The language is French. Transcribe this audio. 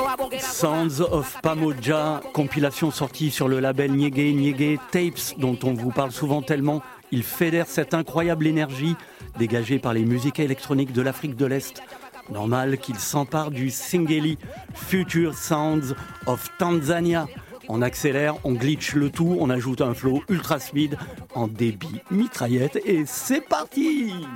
Sounds of Pamoja, compilation sortie sur le label Nyege Nyege Tapes, dont on vous parle souvent tellement il fédère cette incroyable énergie dégagée par les musiques électroniques de l'Afrique de l'Est. Normal qu'il s'empare du Singeli Future Sounds of Tanzania. On accélère, on glitch le tout, on ajoute un flow ultra speed en débit mitraillette et c'est parti!